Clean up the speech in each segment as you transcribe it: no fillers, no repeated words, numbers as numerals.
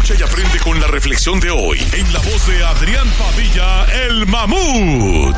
Escucha y aprende con la reflexión de hoy en la voz de Adrián Padilla, el Mamut.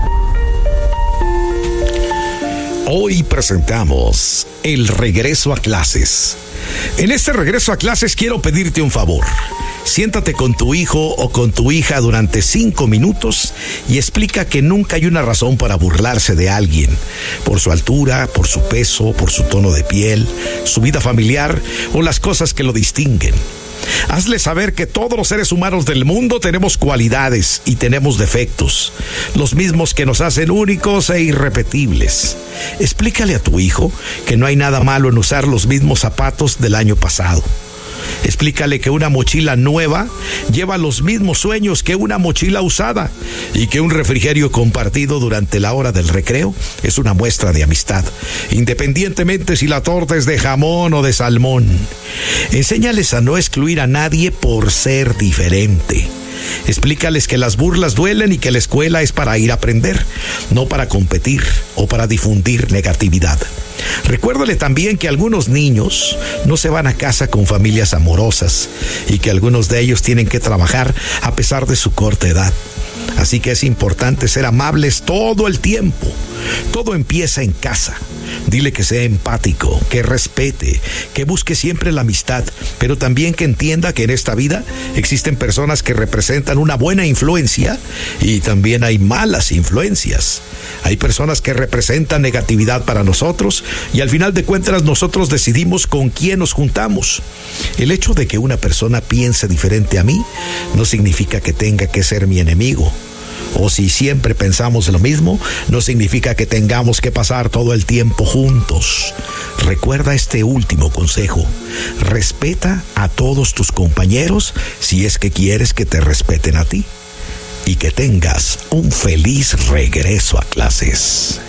Hoy presentamos el regreso a clases. En este regreso a clases quiero pedirte un favor. Siéntate con tu hijo o con tu hija durante 5 minutos y explica que nunca hay una razón para burlarse de alguien, por su altura, por su peso, por su tono de piel, su vida familiar o las cosas que lo distinguen. Hazle saber que todos los seres humanos del mundo tenemos cualidades y tenemos defectos, los mismos que nos hacen únicos e irrepetibles. Explícale a tu hijo que no hay nada malo en usar los mismos zapatos del año pasado. Explícale que una mochila nueva lleva los mismos sueños que una mochila usada y que un refrigerio compartido durante la hora del recreo es una muestra de amistad, independientemente si la torta es de jamón o de salmón. Enséñales a no excluir a nadie por ser diferente. Explícales que las burlas duelen y que la escuela es para ir a aprender, no para competir o para difundir negatividad. Recuérdale también que algunos niños no se van a casa con familias amorosas y que algunos de ellos tienen que trabajar a pesar de su corta edad. Así que es importante ser amables todo el tiempo. Todo empieza en casa. Dile que sea empático, que respete, que busque siempre la amistad, pero también que entienda que en esta vida existen personas que representan una buena influencia y también hay malas influencias. Hay personas que representan negatividad para nosotros y al final de cuentas nosotros decidimos con quién nos juntamos. El hecho de que una persona piense diferente a mí no significa que tenga que ser mi enemigo. O si siempre pensamos lo mismo, no significa que tengamos que pasar todo el tiempo juntos. Recuerda este último consejo. Respeta a todos tus compañeros si es que quieres que te respeten a ti. Y que tengas un feliz regreso a clases.